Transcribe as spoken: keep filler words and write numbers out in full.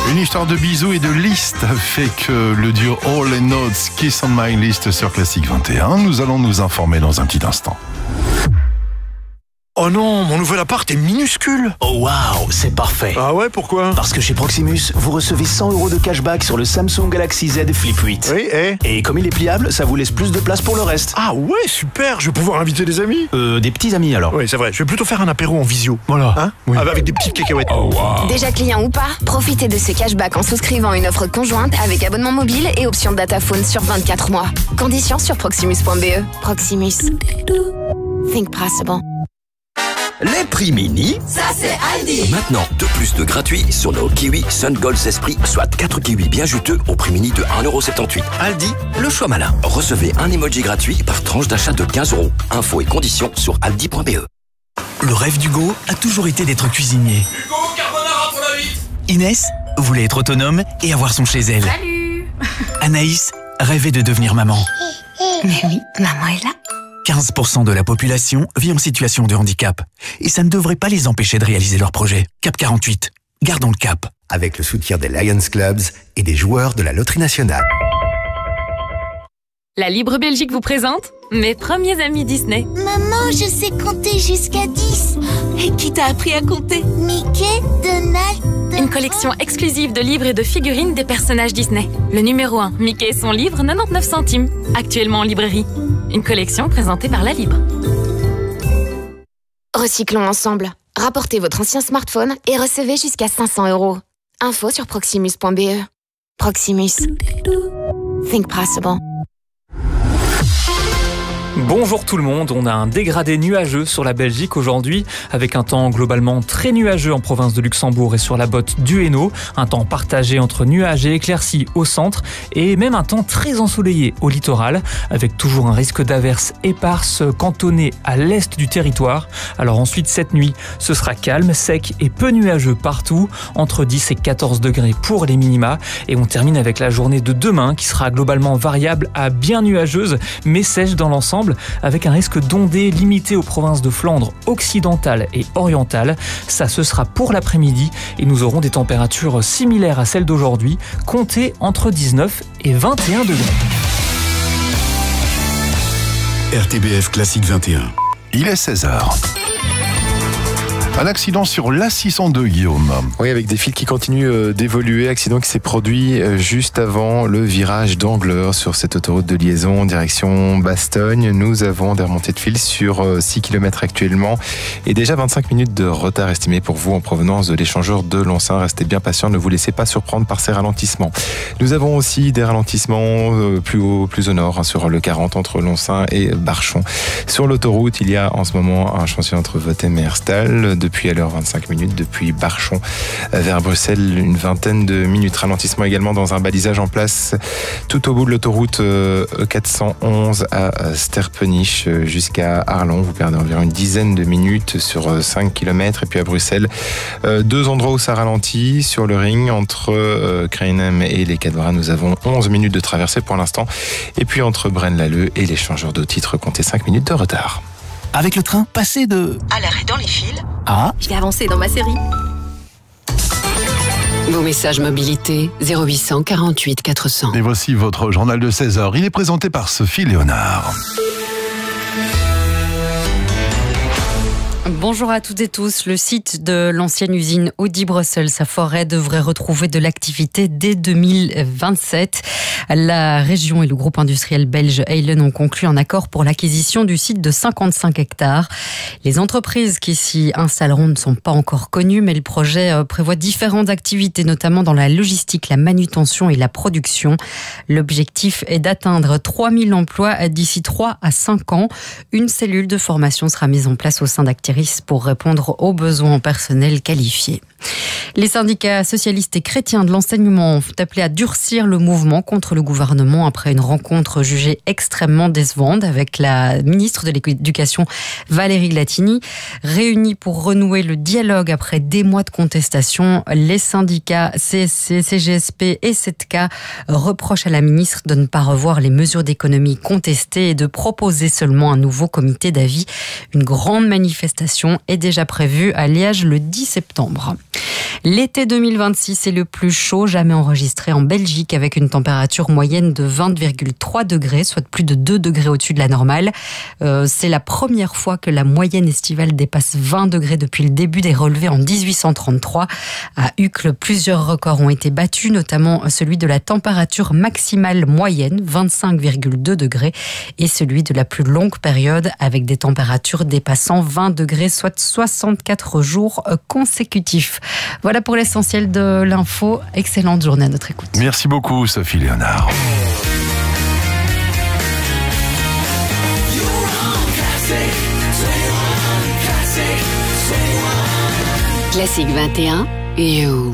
Une histoire de bisous et de liste fait que le duo Hall and Oates Kiss on My List sur Classic vingt et un. Nous allons nous informer dans un petit instant. Oh non, mon nouvel appart est minuscule. Oh waouh, c'est parfait. Ah ouais, pourquoi? Parce que chez Proximus, vous recevez cent euros de cashback sur le Samsung Galaxy Z Flip huit. Oui, et Et comme il est pliable, ça vous laisse plus de place pour le reste. Ah ouais, super, je vais pouvoir inviter des amis. Euh, des petits amis alors. Oui, c'est vrai, je vais plutôt faire un apéro en visio. Voilà. Hein Oui. Avec des petites cacahuètes. Oh wow. Déjà client ou pas, profitez de ce cashback en souscrivant une offre conjointe avec abonnement mobile et option dataphone sur vingt-quatre mois. Conditions sur proximus point b e. Proximus. Think possible. Les prix mini, Ça c'est Aldi. maintenant deux plus de gratuits sur nos kiwis Sun Gold Esprit, soit quatre kiwis bien juteux au prix mini de un euro soixante-dix-huit. Aldi, le choix malin. Recevez un emoji gratuit par tranche d'achat de quinze euros. Infos et conditions sur aldi point b e. Le rêve d'Hugo a toujours été d'être cuisinier. Hugo, carbonara pour la vite. Inès voulait être autonome et avoir son chez elle. Salut. Anaïs rêvait de devenir maman. Mais oui, maman est là. quinze pour cent de la population vit en situation de handicap. Et ça ne devrait pas les empêcher de réaliser leurs projets. Cap quarante-huit. Gardons le cap. Avec le soutien des Lions Clubs et des joueurs de la Loterie Nationale. La Libre Belgique vous présente mes premiers amis Disney. Maman, je sais compter jusqu'à dix. Et qui t'a appris à compter? Mickey, Donald... Une collection exclusive de livres et de figurines des personnages Disney. Le numéro un, Mickey et son livre, quatre-vingt-dix-neuf centimes. Actuellement en librairie. Une collection présentée par La Libre. Recyclons ensemble. Rapportez votre ancien smartphone et recevez jusqu'à cinq cents euros. Info sur proximus point b e. Proximus. Think possible. Bonjour tout le monde, on a un dégradé nuageux sur la Belgique aujourd'hui, avec un temps globalement très nuageux en province de Luxembourg et sur la botte du Hainaut, un temps partagé entre nuages et éclaircies au centre, et même un temps très ensoleillé au littoral, avec toujours un risque d'averses éparses cantonnées à l'est du territoire. Alors ensuite cette nuit, ce sera calme, sec et peu nuageux partout, entre dix et quatorze degrés pour les minima, et on termine avec la journée de demain qui sera globalement variable à bien nuageuse, mais sèche dans l'ensemble, avec un risque d'ondées limité aux provinces de Flandre occidentale et orientale. Ça, ce sera pour l'après-midi et nous aurons des températures similaires à celles d'aujourd'hui, comptées entre dix-neuf et vingt et un degrés. R T B F Classique vingt et un. Il est seize heures. Un accident sur l'A six cent deux, Guillaume. Oui, avec des fils qui continuent d'évoluer. Accident qui s'est produit juste avant le virage d'Angleur sur cette autoroute de liaison direction Bastogne. Nous avons des remontées de fils sur six kilomètres actuellement et déjà vingt-cinq minutes de retard estimé pour vous en provenance de l'échangeur de Lonsin. Restez bien patient, ne vous laissez pas surprendre par ces ralentissements. Nous avons aussi des ralentissements plus haut, plus au nord, hein, sur le quarante entre Lonsin et Barchon. Sur l'autoroute, il y a en ce moment un chantier entre Votem et Herstal. Depuis à l'heure vingt-cinq minutes, depuis Barchon vers Bruxelles, une vingtaine de minutes. Ralentissement également dans un balisage en place tout au bout de l'autoroute E quatre cent onze à Sterpenich jusqu'à Arlon. Vous perdez environ une dizaine de minutes sur cinq kilomètres. Et puis à Bruxelles, deux endroits où ça ralentit. Sur le ring, entre Krainem et les Cadvras, nous avons onze minutes de traversée pour l'instant. Et puis entre Braine-l'Alleud et l'échangeur de titres, comptez cinq minutes de retard. Avec le train, passer de... À l'arrêt dans les fils. Ah, Je vais avancer dans ma série. Vos messages mobilité zéro huit cent quarante-huit quatre cents. Et voici votre journal de seize heures. Il est présenté par Sophie Léonard. Bonjour à toutes et tous. Le site de l'ancienne usine Audi Brussels à Forêt devrait retrouver de l'activité dès deux mille vingt-sept. La région et le groupe industriel belge Heylen ont conclu un accord pour l'acquisition du site de cinquante-cinq hectares. Les entreprises qui s'y installeront ne sont pas encore connues, mais le projet prévoit différentes activités, notamment dans la logistique, la manutention et la production. L'objectif est d'atteindre trois mille emplois d'ici trois à cinq ans. Une cellule de formation sera mise en place au sein d'Actiris pour répondre aux besoins personnels qualifiés. Les syndicats socialistes et chrétiens de l'enseignement ont appelé à durcir le mouvement contre le gouvernement après une rencontre jugée extrêmement décevante avec la ministre de l'Éducation Valérie Glatini. Réunis pour renouer le dialogue après des mois de contestation, les syndicats C S C, C G S P et sept K reprochent à la ministre de ne pas revoir les mesures d'économie contestées et de proposer seulement un nouveau comité d'avis. Une grande manifestation manifestation est déjà prévue à Liège le dix septembre. L'été deux mille vingt-six est le plus chaud jamais enregistré en Belgique, avec une température moyenne de vingt virgule trois degrés, soit plus de deux degrés au-dessus de la normale. Euh, c'est la première fois que la moyenne estivale dépasse vingt degrés depuis le début des relevés en dix-huit cent trente-trois. À Uccle, plusieurs records ont été battus, notamment celui de la température maximale moyenne, vingt-cinq virgule deux degrés, et celui de la plus longue période, avec des températures dépassant vingt degrés, soit soixante-quatre jours consécutifs. Voilà pour l'essentiel de l'info. Excellente journée à notre écoute. Merci beaucoup, Sophie Léonard. Classique vingt et un, You.